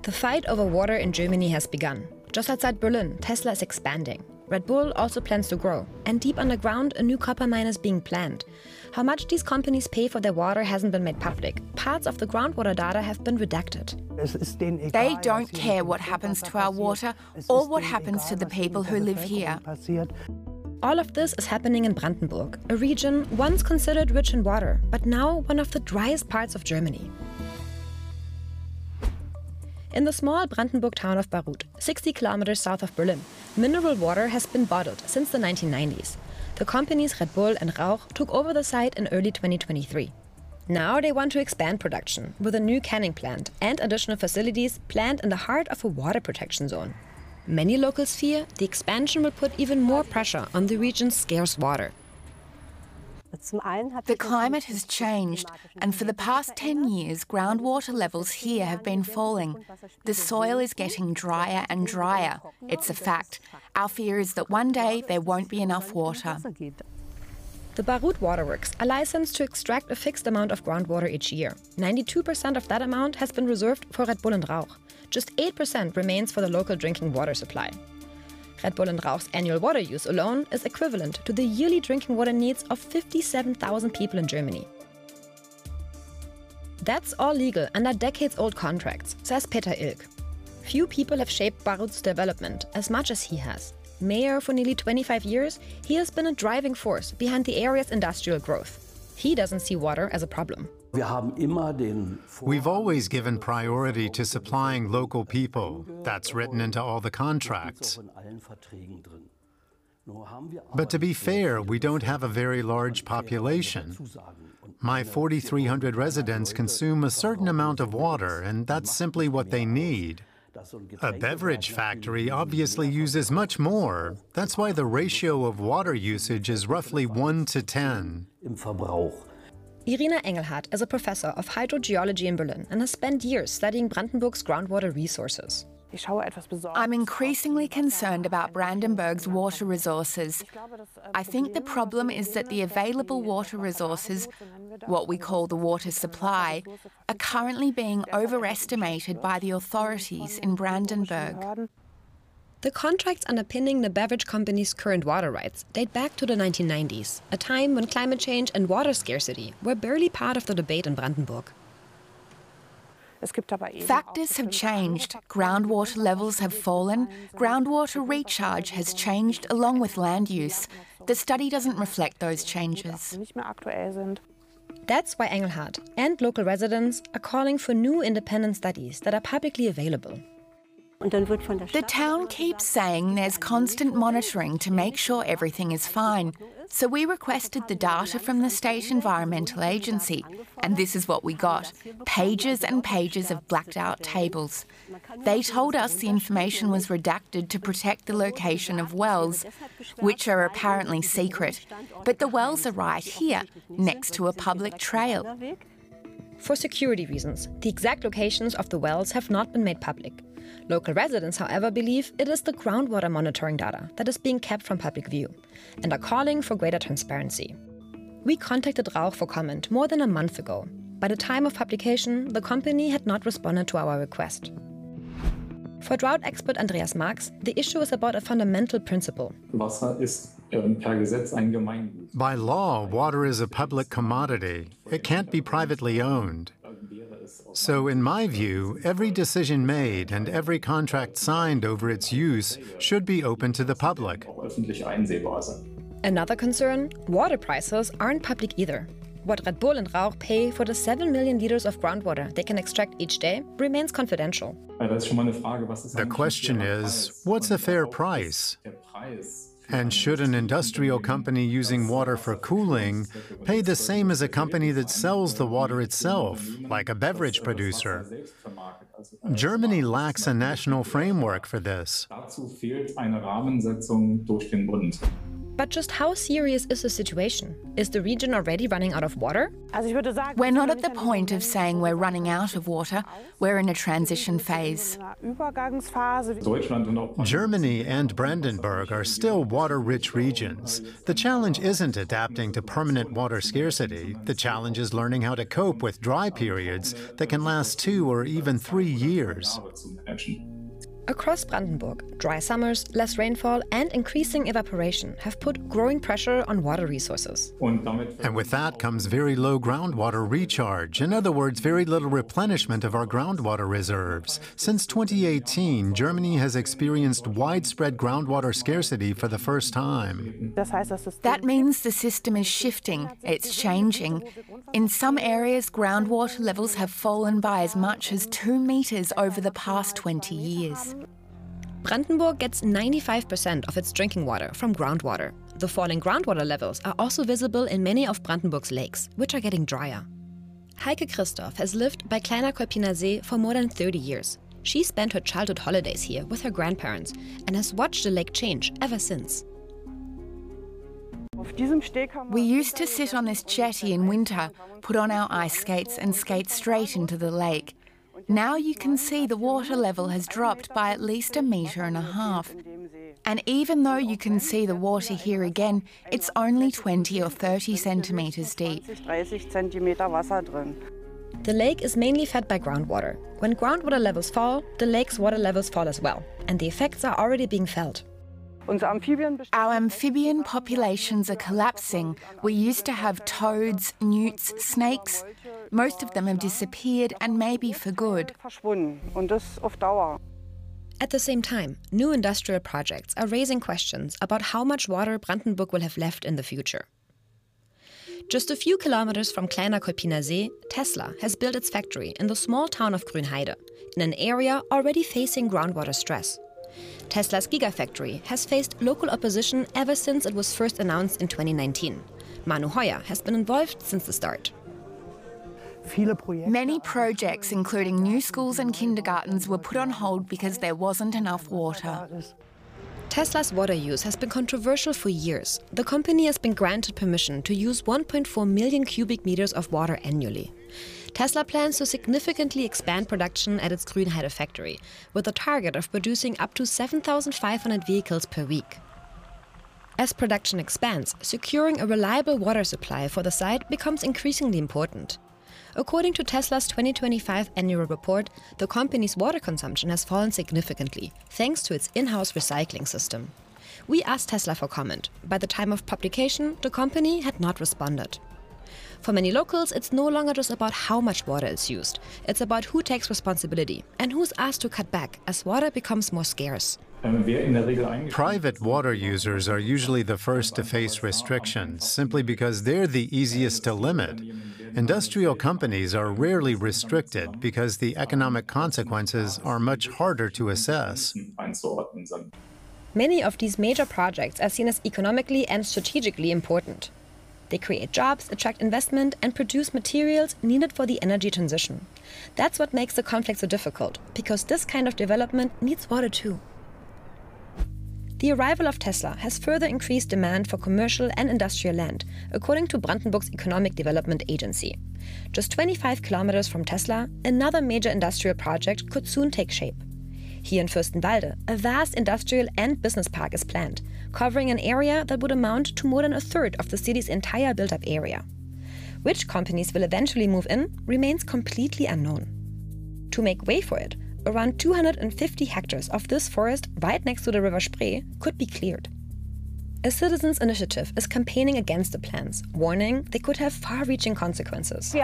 The fight over water in Germany has begun. Just outside Berlin, Tesla is expanding. Red Bull also plans to grow. And deep underground, a new copper mine is being planned. How much these companies pay for their water hasn't been made public. Parts of the groundwater data have been redacted. They don't care what happens to our water or what happens to the people who live here. All of this is happening in Brandenburg, a region once considered rich in water, but now one of the driest parts of Germany. In the small Brandenburg town of Baruth, 60 kilometers south of Berlin, mineral water has been bottled since the 1990s. The companies Red Bull and Rauch took over the site in early 2023. Now they want to expand production with a new canning plant and additional facilities planned in the heart of a water protection zone. Many locals fear the expansion will put even more pressure on the region's scarce water. The climate has changed, and for the past 10 years, groundwater levels here have been falling. The soil is getting drier and drier. It's a fact. Our fear is that one day there won't be enough water. The Baruth Waterworks are licensed to extract a fixed amount of groundwater each year. 92% of that amount has been reserved for Red Bull and Rauch. Just 8% remains for the local drinking water supply. Red Bull and Rauch's annual water use alone is equivalent to the yearly drinking water needs of 57,000 people in Germany. That's all legal under decades-old contracts, says Peter Ilk. Few people have shaped Baruth's development as much as he has. Mayor for nearly 25 years, he has been a driving force behind the area's industrial growth. He doesn't see water as a problem. We've always given priority to supplying local people. That's written into all the contracts. But to be fair, we don't have a very large population. My 4,300 residents consume a certain amount of water, and that's simply what they need. A beverage factory obviously uses much more. That's why the ratio of water usage is roughly 1 to 10. Irina Engelhardt is a professor of hydrogeology in Berlin and has spent years studying Brandenburg's groundwater resources. I'm increasingly concerned about Brandenburg's water resources. I think the problem is that the available water resources, what we call the water supply, are currently being overestimated by the authorities in Brandenburg. The contracts underpinning the beverage company's current water rights date back to the 1990s, a time when climate change and water scarcity were barely part of the debate in Brandenburg. Factors have changed. Groundwater levels have fallen. Groundwater recharge has changed along with land use. The study doesn't reflect those changes. That's why Engelhardt and local residents are calling for new independent studies that are publicly available. The town keeps saying there's constant monitoring to make sure everything is fine. So we requested the data from the State Environmental Agency, and this is what we got: pages and pages of blacked out tables. They told us the information was redacted to protect the location of wells, which are apparently secret. But the wells are right here, next to a public trail. For security reasons, the exact locations of the wells have not been made public. Local residents, however, believe it is the groundwater monitoring data that is being kept from public view and are calling for greater transparency. We contacted Rauch for comment more than a month ago. By the time of publication, the company had not responded to our request. For drought expert Andreas Marx, the issue is about a fundamental principle. By law, water is a public commodity. It can't be privately owned. So, in my view, every decision made and every contract signed over its use should be open to the public. Another concern, water prices aren't public either. What Red Bull and Rauch pay for the 7 million liters of groundwater they can extract each day remains confidential. The question is, what's a fair price? And should an industrial company using water for cooling pay the same as a company that sells the water itself, like a beverage producer? Germany lacks a national framework for this. But just how serious is the situation? Is the region already running out of water? We're not at the point of saying we're running out of water. We're in a transition phase. Germany and Brandenburg are still water-rich regions. The challenge isn't adapting to permanent water scarcity. The challenge is learning how to cope with dry periods that can last 2 or even 3 years. Across Brandenburg, dry summers, less rainfall, and increasing evaporation have put growing pressure on water resources. And with that comes very low groundwater recharge. In other words, very little replenishment of our groundwater reserves. Since 2018, Germany has experienced widespread groundwater scarcity for the first time. That means the system is shifting, it's changing. In some areas, groundwater levels have fallen by as much as 2 meters over the past 20 years. Brandenburg gets 95% of its drinking water from groundwater. The falling groundwater levels are also visible in many of Brandenburg's lakes, which are getting drier. Heike Christoph has lived by Kleiner Kolpiner See for more than 30 years. She spent her childhood holidays here with her grandparents and has watched the lake change ever since. We used to sit on this jetty in winter, put on our ice skates and skate straight into the lake. Now you can see the water level has dropped by at least 1.5 meters. And even though you can see the water here again, it's only 20 or 30 centimeters deep. The lake is mainly fed by groundwater. When groundwater levels fall, the lake's water levels fall as well, and the effects are already being felt. Our amphibian populations are collapsing. We used to have toads, newts, snakes. Most of them have disappeared, and maybe for good. At the same time, new industrial projects are raising questions about how much water Brandenburg will have left in the future. Just a few kilometers from Kleiner Kolpiner See, Tesla has built its factory in the small town of Grünheide, in an area already facing groundwater stress. Tesla's Gigafactory has faced local opposition ever since it was first announced in 2019. Manu Heuer has been involved since the start. Many projects, including new schools and kindergartens, were put on hold because there wasn't enough water. Tesla's water use has been controversial for years. The company has been granted permission to use 1.4 million cubic meters of water annually. Tesla plans to significantly expand production at its Grünheide factory, with a target of producing up to 7,500 vehicles per week. As production expands, securing a reliable water supply for the site becomes increasingly important. According to Tesla's 2025 annual report, the company's water consumption has fallen significantly, thanks to its in-house recycling system. We asked Tesla for comment. By the time of publication, the company had not responded. For many locals, it's no longer just about how much water is used. It's about who takes responsibility and who's asked to cut back as water becomes more scarce. Private water users are usually the first to face restrictions, simply because they're the easiest to limit. Industrial companies are rarely restricted because the economic consequences are much harder to assess. Many of these major projects are seen as economically and strategically important. They create jobs, attract investment, and produce materials needed for the energy transition. That's what makes the conflict so difficult, because this kind of development needs water too. The arrival of Tesla has further increased demand for commercial and industrial land, according to Brandenburg's Economic Development Agency. Just 25 kilometers from Tesla, another major industrial project could soon take shape. Here in Fürstenwalde, a vast industrial and business park is planned, covering an area that would amount to more than a third of the city's entire built-up area. Which companies will eventually move in remains completely unknown. To make way for it, around 250 hectares of this forest right next to the River Spree could be cleared. A citizens' initiative is campaigning against the plans, warning they could have far-reaching consequences.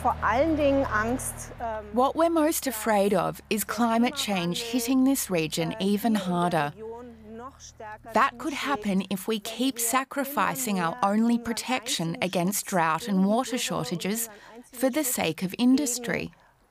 What we're most afraid of is climate change hitting this region even harder. That could happen if we keep sacrificing our only protection against drought and water shortages for the sake of industry.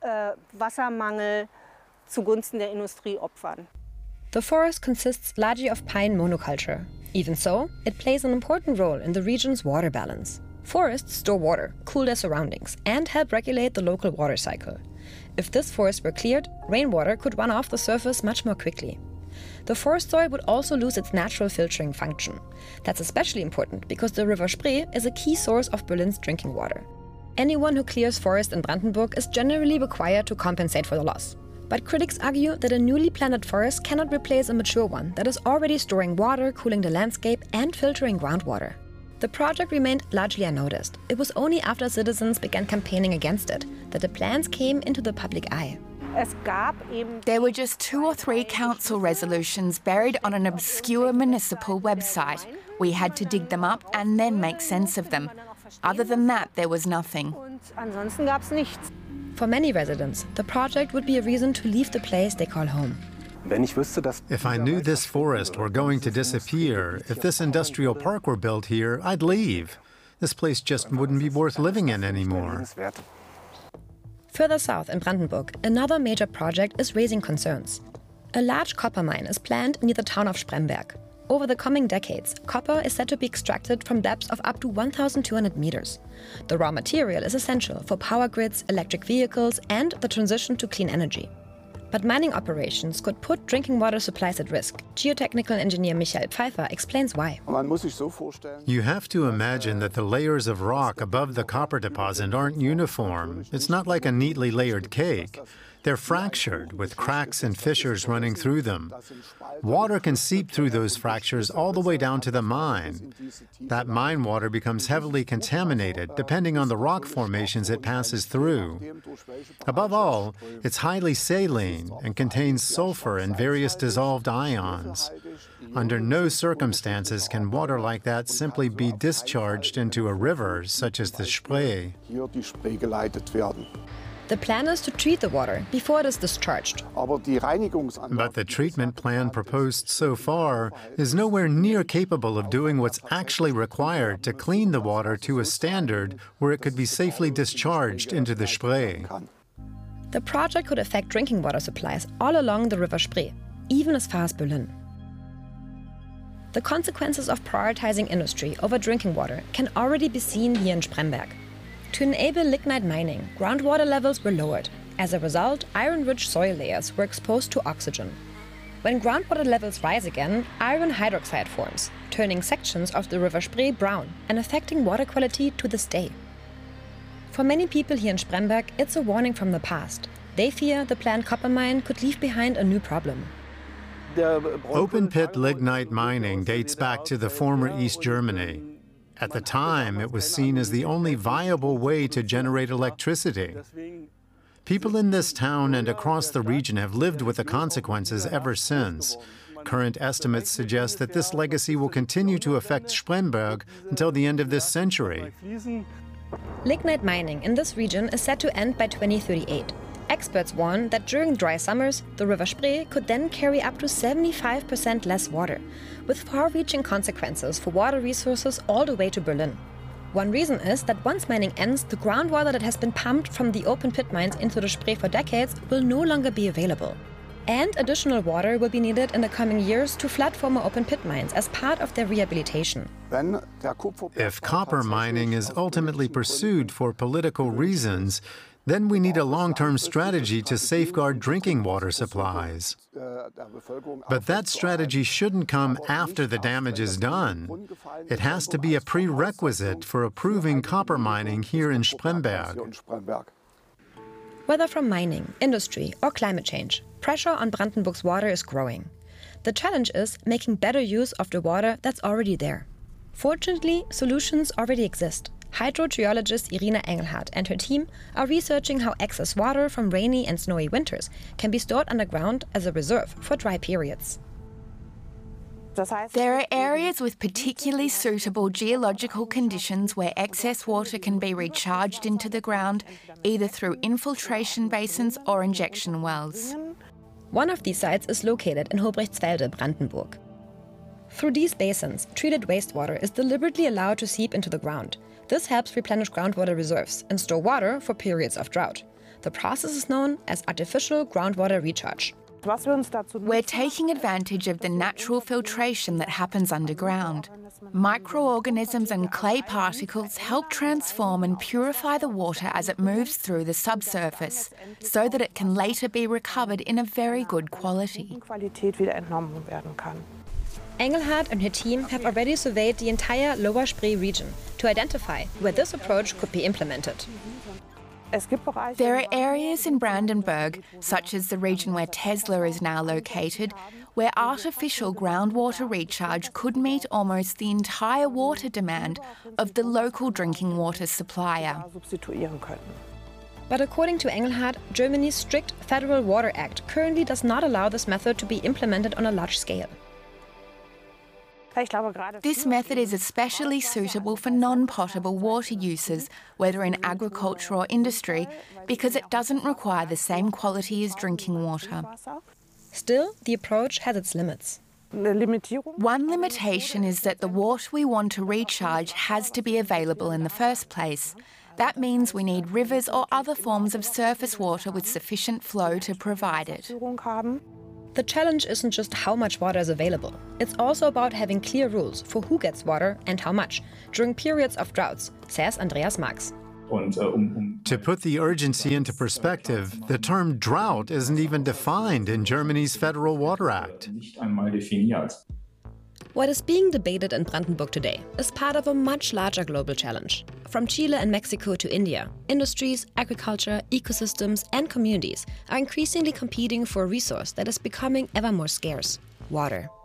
The forest consists largely of pine monoculture. Even so, it plays an important role in the region's water balance. Forests store water, cool their surroundings, and help regulate the local water cycle. If this forest were cleared, rainwater could run off the surface much more quickly. The forest soil would also lose its natural filtering function. That's especially important because the River Spree is a key source of Berlin's drinking water. Anyone who clears forest in Brandenburg is generally required to compensate for the loss. But critics argue that a newly planted forest cannot replace a mature one that is already storing water, cooling the landscape, and filtering groundwater. The project remained largely unnoticed. It was only after citizens began campaigning against it that the plans came into the public eye. There were just 2 or 3 council resolutions buried on an obscure municipal website. We had to dig them up and then make sense of them. Other than that, there was nothing. For many residents, the project would be a reason to leave the place they call home. If I knew this forest were going to disappear, if this industrial park were built here, I'd leave. This place just wouldn't be worth living in anymore. Further south in Brandenburg, another major project is raising concerns. A large copper mine is planned near the town of Spremberg. Over the coming decades, copper is said to be extracted from depths of up to 1,200 meters. The raw material is essential for power grids, electric vehicles, and the transition to clean energy. But mining operations could put drinking water supplies at risk. Geotechnical engineer Michael Pfeiffer explains why. You have to imagine that the layers of rock above the copper deposit aren't uniform. It's not like a neatly layered cake. They're fractured, with cracks and fissures running through them. Water can seep through those fractures all the way down to the mine. That mine water becomes heavily contaminated, depending on the rock formations it passes through. Above all, it's highly saline and contains sulfur and various dissolved ions. Under no circumstances can water like that simply be discharged into a river, such as the Spree. The plan is to treat the water before it is discharged. But the treatment plan proposed so far is nowhere near capable of doing what's actually required to clean the water to a standard where it could be safely discharged into the Spree. The project could affect drinking water supplies all along the River Spree, even as far as Berlin. The consequences of prioritizing industry over drinking water can already be seen here in Spremberg. To enable lignite mining, groundwater levels were lowered. As a result, iron-rich soil layers were exposed to oxygen. When groundwater levels rise again, iron hydroxide forms, turning sections of the River Spree brown and affecting water quality to this day. For many people here in Spremberg, it's a warning from the past. They fear the planned copper mine could leave behind a new problem. Open-pit lignite mining dates back to the former East Germany. At the time, it was seen as the only viable way to generate electricity. People in this town and across the region have lived with the consequences ever since. Current estimates suggest that this legacy will continue to affect Spremberg until the end of this century. Lignite mining in this region is set to end by 2038. Experts warn that during dry summers, the River Spree could then carry up to 75% less water, with far-reaching consequences for water resources all the way to Berlin. One reason is that once mining ends, the groundwater that has been pumped from the open pit mines into the Spree for decades will no longer be available. And additional water will be needed in the coming years to flood former open pit mines as part of their rehabilitation. If copper mining is ultimately pursued for political reasons, then we need a long-term strategy to safeguard drinking water supplies. But that strategy shouldn't come after the damage is done. It has to be a prerequisite for approving copper mining here in Spremberg. Whether from mining, industry, or climate change, pressure on Brandenburg's water is growing. The challenge is making better use of the water that's already there. Fortunately, solutions already exist. Hydrogeologist Irina Engelhardt and her team are researching how excess water from rainy and snowy winters can be stored underground as a reserve for dry periods. There are areas with particularly suitable geological conditions where excess water can be recharged into the ground, either through infiltration basins or injection wells. One of these sites is located in Hobrechtswälde, Brandenburg. Through these basins, treated wastewater is deliberately allowed to seep into the ground. This helps replenish groundwater reserves and store water for periods of drought. The process is known as artificial groundwater recharge. We're taking advantage of the natural filtration that happens underground. Microorganisms and clay particles help transform and purify the water as it moves through the subsurface, so that it can later be recovered in a very good quality. Engelhardt and her team have already surveyed the entire Lower Spree region to identify where this approach could be implemented. There are areas in Brandenburg, such as the region where Tesla is now located, where artificial groundwater recharge could meet almost the entire water demand of the local drinking water supplier. But according to Engelhardt, Germany's strict Federal Water Act currently does not allow this method to be implemented on a large scale. This method is especially suitable for non-potable water uses, whether in agriculture or industry, because it doesn't require the same quality as drinking water. Still, the approach has its limits. One limitation is that the water we want to recharge has to be available in the first place. That means we need rivers or other forms of surface water with sufficient flow to provide it. The challenge isn't just how much water is available. It's also about having clear rules for who gets water and how much during periods of droughts, says Andreas Marx. To put the urgency into perspective, the term drought isn't even defined in Germany's Federal Water Act. What is being debated in Brandenburg today is part of a much larger global challenge. From Chile and Mexico to India, industries, agriculture, ecosystems, and communities are increasingly competing for a resource that is becoming ever more scarce: water.